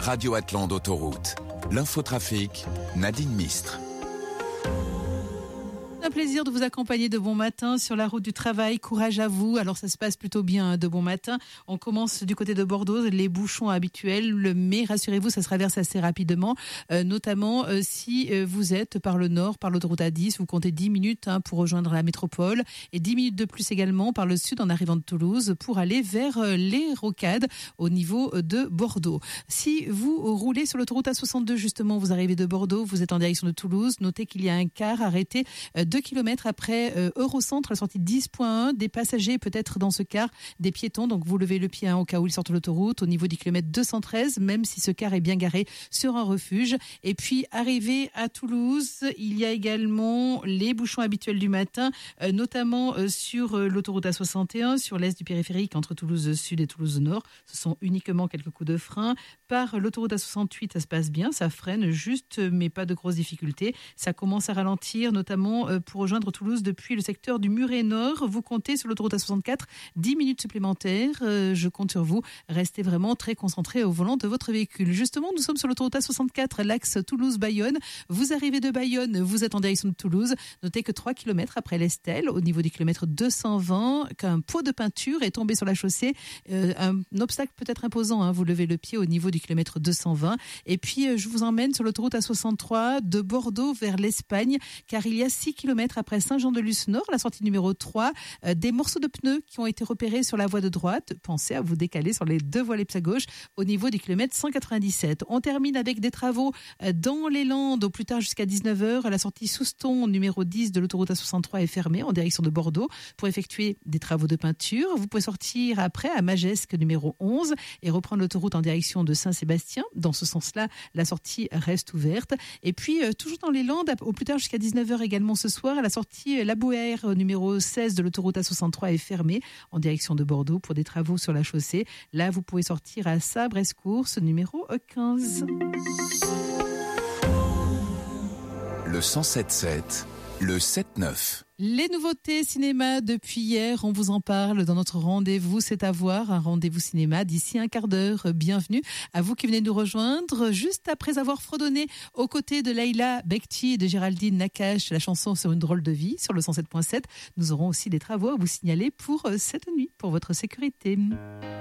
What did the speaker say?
Radio Atlan d'autoroute. L'infotrafic, Nadine Mistre. Un plaisir de vous accompagner de bon matin sur la route du travail. Courage à vous. Alors ça se passe plutôt bien de bon matin. On commence du côté de Bordeaux, les bouchons habituels, mais rassurez-vous, ça se traverse assez rapidement, notamment si vous êtes par le nord, par l'autoroute A10, vous comptez 10 minutes pour rejoindre la métropole et 10 minutes de plus également par le sud en arrivant de Toulouse pour aller vers les Rocades au niveau de Bordeaux. Si vous roulez sur l'autoroute A62, justement, vous arrivez de Bordeaux, vous êtes en direction de Toulouse, notez qu'il y a un car arrêté 2 km après Eurocentre, la sortie 10.1, des passagers peut-être dans ce car, des piétons, donc vous levez le pied au cas où ils sortent de l'autoroute, au niveau du kilomètre 213, même si ce car est bien garé sur un refuge. Et puis arrivé à Toulouse, il y a également les bouchons habituels du matin, notamment sur l'autoroute A61, sur l'est du périphérique entre Toulouse Sud et Toulouse Nord. Ce sont uniquement quelques coups de frein. Par l'autoroute A68, ça se passe bien, ça freine juste, mais pas de grosses difficultés. Ça commence à ralentir, notamment pour rejoindre Toulouse depuis le secteur du Muret Nord. Vous comptez sur l'autoroute A64 10 minutes supplémentaires. Je compte sur vous. Restez vraiment très concentrés au volant de votre véhicule. Justement, nous sommes sur l'autoroute A64, l'axe Toulouse-Bayonne. Vous arrivez de Bayonne, vous êtes en direction de Toulouse. Notez que 3 km après l'Estelle, au niveau du kilomètre 220, qu'un pot de peinture est tombé sur la chaussée. Un obstacle peut-être imposant, vous levez le pied au niveau du kilomètre 220. Et puis, je vous emmène sur l'autoroute A63 de Bordeaux vers l'Espagne, car il y a 6 km après Saint-Jean-de-Luz-Nord, la sortie numéro 3, des morceaux de pneus qui ont été repérés sur la voie de droite. Pensez à vous décaler sur les deux voies à gauche au niveau du kilomètre 197. On termine avec des travaux dans les Landes, au plus tard jusqu'à 19h. La sortie Souston, numéro 10 de l'autoroute A63 est fermée en direction de Bordeaux pour effectuer des travaux de peinture. Vous pouvez sortir après à Magesque, numéro 11, et reprendre l'autoroute en direction de Saint-Sébastien. Dans ce sens-là, la sortie reste ouverte. Et puis, toujours dans les Landes, au plus tard jusqu'à 19h également ce soir, à la sortie La Bouère, numéro 16 de l'autoroute A63 est fermée en direction de Bordeaux pour des travaux sur la chaussée. Là, vous pouvez sortir à Sabre-Escourse, numéro 15. Le 107.7, le 7.9. Les nouveautés cinéma depuis hier, on vous en parle dans notre rendez-vous, c'est à voir, un rendez-vous cinéma d'ici un quart d'heure. Bienvenue à vous qui venez nous rejoindre juste après avoir fredonné aux côtés de Leïla Bekti et de Géraldine Nakache, la chanson Sur une drôle de vie sur le 107.7. Nous aurons aussi des travaux à vous signaler pour cette nuit, pour votre sécurité.